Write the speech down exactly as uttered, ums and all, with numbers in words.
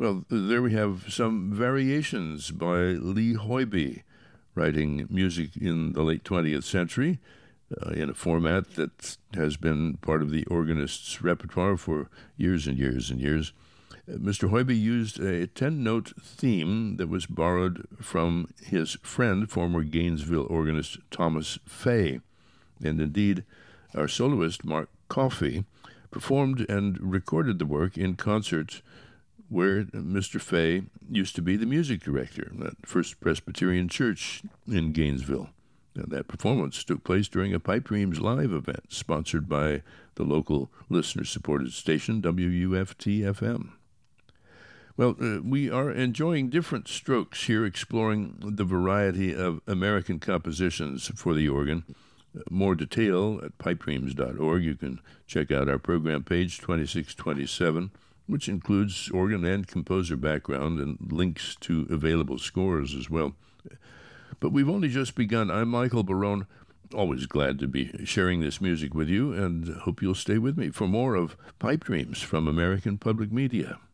Well, there we have some variations by Lee Hoybe, writing music in the late twentieth century uh, in a format that has been part of the organist's repertoire for years and years and years. Uh, Mister Hoybe used a ten-note theme that was borrowed from his friend, former Gainesville organist Thomas Fay. And indeed, our soloist, Mark Coffey, performed and recorded the work in concert where Mister Fay used to be the music director at First Presbyterian Church in Gainesville. And that performance took place during a Pipe Dreams Live event sponsored by the local listener-supported station, W U F T F M. Well, uh, we are enjoying different strokes here, exploring the variety of American compositions for the organ. Uh, more detail at pipe dreams dot org. You can check out our program page twenty-six twenty-seven, which includes organ and composer background and links to available scores as well. But we've only just begun. I'm Michael Barone, always glad to be sharing this music with you, and hope you'll stay with me for more of Pipe Dreams from American Public Media.